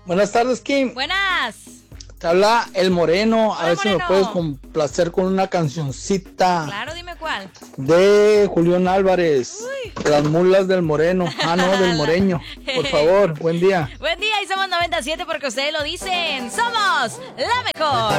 Buenas tardes, Kim. Buenas. Te habla El Moreno. Hola, A ver si me Moreno. puedes complacer con una cancioncita Claro, dime cuál. de Julián Álvarez. Las mulas del Moreno. Ah, no, del Moreño. Por favor, buen día. Buen día y somos 97 porque ustedes lo dicen. Somos la mejor.